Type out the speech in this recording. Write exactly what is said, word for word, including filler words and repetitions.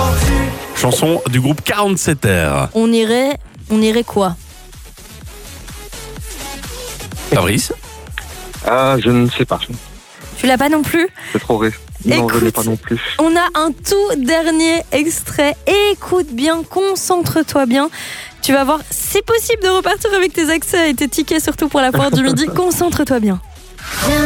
Chanson du groupe quarante-sept heures. On irait, on irait quoi? Fabrice? Ah, je ne sais pas. Tu l'as pas non plus? C'est trop vrai. Non, je Écoute, l'ai pas non plus. On a un tout dernier extrait. Écoute bien, concentre-toi bien. Tu vas voir, c'est possible de repartir avec tes accès et tes tickets, surtout pour la foire du midi. Concentre-toi bien.